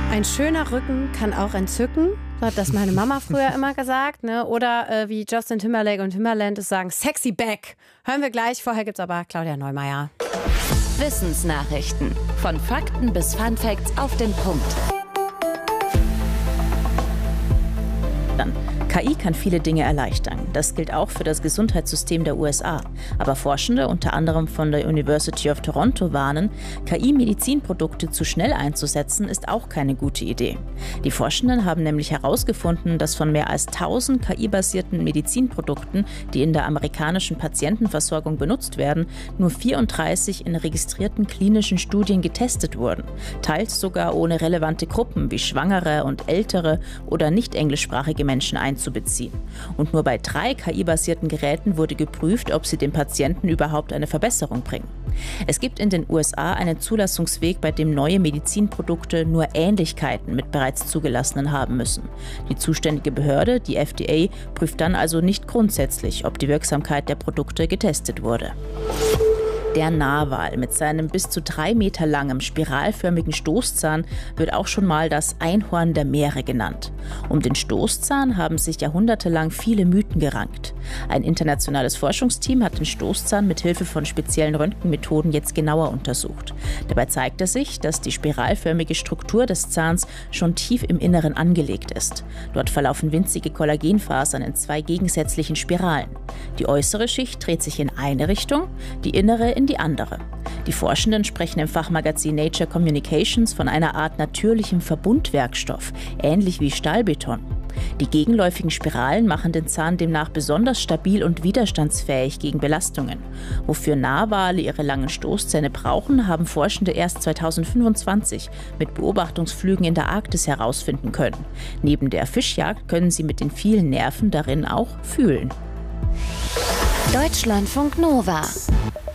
Ein schöner Rücken kann auch entzücken. So hat das meine Mama früher immer gesagt. Ne? Oder wie Justin Timberlake und Timbaland es sagen, sexy back. Hören wir gleich. Vorher gibt's aber Claudia Neumeier. Wissensnachrichten. Von Fakten bis Funfacts auf den Punkt. KI kann viele Dinge erleichtern. Das gilt auch für das Gesundheitssystem der USA. Aber Forschende, unter anderem von der University of Toronto, warnen, KI-Medizinprodukte zu schnell einzusetzen, ist auch keine gute Idee. Die Forschenden haben nämlich herausgefunden, dass von mehr als 1000 KI-basierten Medizinprodukten, die in der amerikanischen Patientenversorgung benutzt werden, nur 34 in registrierten klinischen Studien getestet wurden. Teils sogar ohne relevante Gruppen wie Schwangere und ältere oder nicht englischsprachige Menschen einzubeziehen. Und nur bei 3 KI-basierten Geräten wurde geprüft, ob sie dem Patienten überhaupt eine Verbesserung bringen. Es gibt in den USA einen Zulassungsweg, bei dem neue Medizinprodukte nur Ähnlichkeiten mit bereits zugelassenen haben müssen. Die zuständige Behörde, die FDA, prüft dann also nicht grundsätzlich, ob die Wirksamkeit der Produkte getestet wurde. Der Narwal mit seinem bis zu 3 Meter langen, spiralförmigen Stoßzahn wird auch schon mal das Einhorn der Meere genannt. Um den Stoßzahn haben sich jahrhundertelang viele Mythen gerankt. Ein internationales Forschungsteam hat den Stoßzahn mit Hilfe von speziellen Röntgenmethoden jetzt genauer untersucht. Dabei zeigte sich, dass die spiralförmige Struktur des Zahns schon tief im Inneren angelegt ist. Dort verlaufen winzige Kollagenfasern in 2 gegensätzlichen Spiralen. Die äußere Schicht dreht sich in eine Richtung, die innere in die andere. Die Forschenden sprechen im Fachmagazin Nature Communications von einer Art natürlichem Verbundwerkstoff, ähnlich wie Stahlbeton. Die gegenläufigen Spiralen machen den Zahn demnach besonders stabil und widerstandsfähig gegen Belastungen. Wofür Narwale ihre langen Stoßzähne brauchen, haben Forschende erst 2025 mit Beobachtungsflügen in der Arktis herausfinden können. Neben der Fischjagd können sie mit den vielen Nerven darin auch fühlen. Deutschlandfunk Nova.